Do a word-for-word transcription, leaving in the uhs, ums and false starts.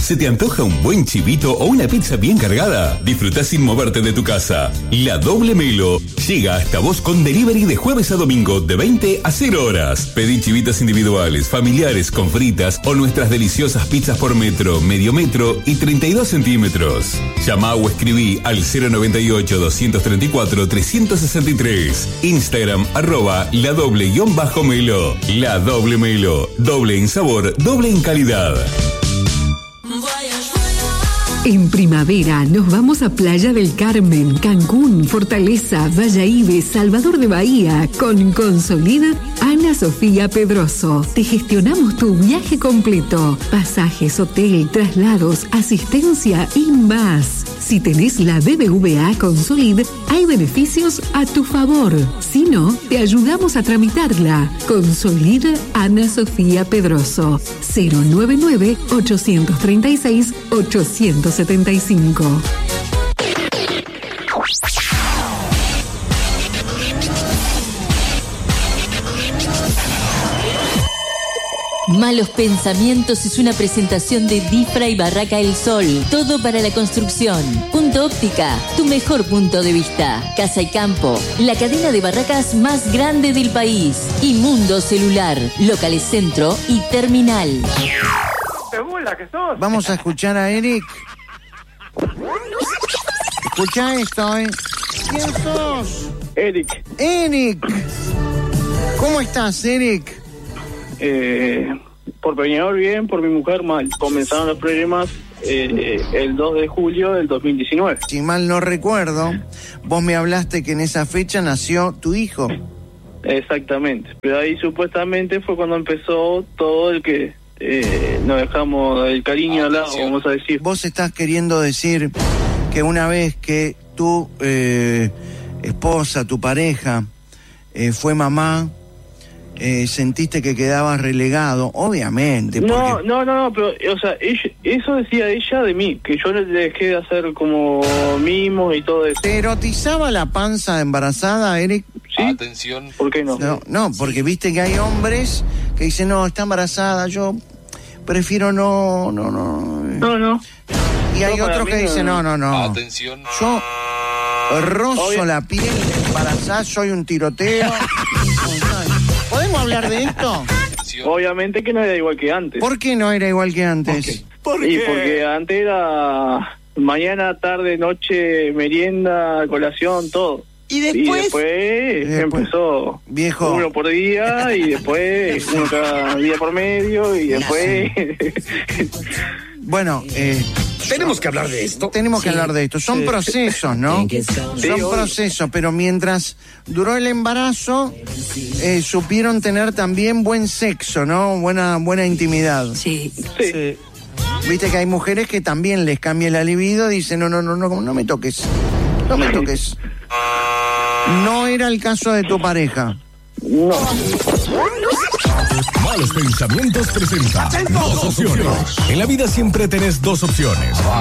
¿Se te antoja un buen chivito o una pizza bien cargada? Disfruta sin moverte de tu casa. La Doble Melo llega hasta vos con delivery de jueves a domingo de veinte a cero horas. Pedí chivitas individuales, familiares, con fritas o nuestras deliciosas pizzas por metro, medio metro y treinta y dos centímetros. Llama o escribí al cero noventa y ocho, doscientos treinta y cuatro, trescientos sesenta y tres. Instagram arroba la doble guión bajo melo. La Doble Melo. Doble en sabor, doble en calidad. En primavera nos vamos a Playa del Carmen, Cancún, Fortaleza, Valladolid, Salvador de Bahía. Con Consolid, Ana Sofía Pedroso. Te gestionamos tu viaje completo. Pasajes, hotel, traslados, asistencia y más. Si tenés la B B V A Consolid, hay beneficios a tu favor. Si no, te ayudamos a tramitarla. Consolid, Ana Sofía Pedroso. cero noventa y nueve, ochocientos treinta y seis, ochocientos setenta y cinco. Malos Pensamientos es una presentación de Difra y Barraca El Sol. Todo para la construcción. Punto Óptica, tu mejor punto de vista. Casa y Campo, la cadena de barracas más grande del país. Y Mundo Celular, locales centro y terminal. Vamos a escuchar a Eric. Escucha esto, ¿eh? ¿Quién sos? Eric. Eric. ¿Cómo estás, Eric? Eh, por Peñarol bien, por mi mujer mal. Comenzaron los problemas eh, el dos de julio del dos mil diecinueve. Si mal no recuerdo, vos me hablaste que en esa fecha nació tu hijo. Exactamente, pero ahí supuestamente fue cuando empezó todo el que eh, nos dejamos el cariño al lado, vamos a decir. Vos estás queriendo decir que una vez que tu eh, esposa, tu pareja, eh, fue mamá, Eh, sentiste que quedabas relegado, obviamente. No, porque... no, no, no, pero, o sea, ella, eso decía ella de mí, que yo le dejé de hacer como mimos y todo eso. ¿Te erotizaba la panza embarazada, Eric? Sí. Atención. ¿Por qué no? No, no, porque sí. Viste que hay hombres que dicen, no, está embarazada, yo prefiero no, no, no. No, no. Y hay no, otros que dicen, no, no, no. Atención. Yo rozo Obvio. la piel de embarazada, soy un tiroteo. ¿Podemos hablar de esto? Obviamente que no era igual que antes. ¿Por qué no era igual que antes? ¿Por qué? Y porque antes era mañana, tarde, noche, merienda, colación, todo. Y después, y después, después empezó viejo. uno por día y después uno cada día por medio y después... Bueno, eh, ¿Tenemos que hablar de esto? tenemos Sí. que hablar de esto. Son Sí. procesos, ¿no? Sí, Son obvio. procesos, pero mientras duró el embarazo, eh, supieron tener también buen sexo, ¿no? Buena, buena intimidad. sí. Sí. Viste que hay mujeres que también les cambia la libido y dicen, no, no, no, no, no me toques. No me toques. No era el caso de tu pareja. No. Malos Pensamientos presenta dos opciones. En la vida siempre tenés dos opciones.